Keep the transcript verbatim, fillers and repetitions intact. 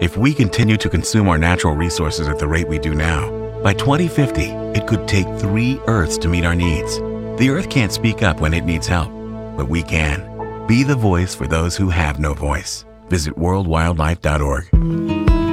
If we continue to consume our natural resources at the rate we do now, by twenty fifty, it could take three Earths to meet our needs. The Earth can't speak up when it needs help, but we can. Be the voice for those who have no voice. Visit world wildlife dot org.